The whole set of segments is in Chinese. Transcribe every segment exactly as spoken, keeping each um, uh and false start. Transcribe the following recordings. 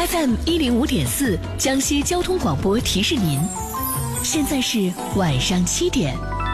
F M 一零五点四江西交通广播提示您，现在是晚上七点。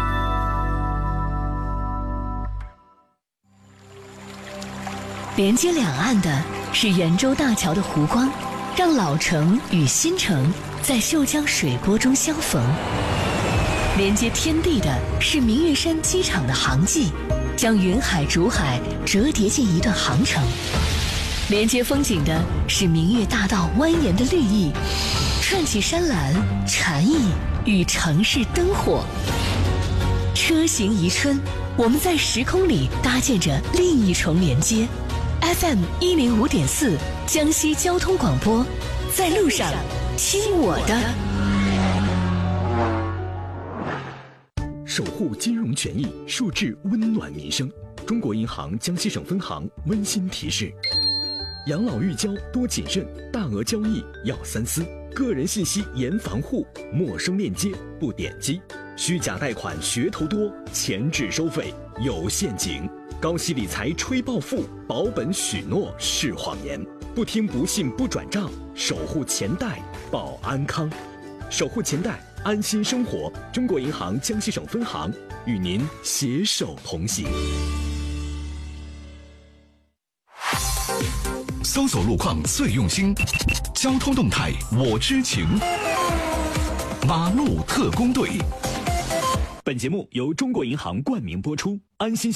连接两岸的是圆洲大桥的湖光，让老城与新城在秀江水波中相逢；连接天地的是明月山机场的航迹，将云海竹海折叠进一段航程；连接风景的是明月大道蜿蜒的绿意，串起山岚禅意与城市灯火。车行宜春，我们在时空里搭建着另一重连接。F M 一零五点四江西交通广播，在路上听我的。 守护金融权益，树质温暖民生。中国银行江西省分行温馨提示：养老预交多谨慎，大额交易要三思，个人信息严防护，陌生链接不点击，虚假贷款噱头多，前置收费有陷阱。高息理财吹暴富，保本许诺是谎言，不听不信不转账，守护钱袋保安康，守护钱袋安心生活。中国银行江西省分行与您携手同行。 搜索路况最用心，交通动态我知情，马路特工队。 本节目由中国银行冠名播出，安心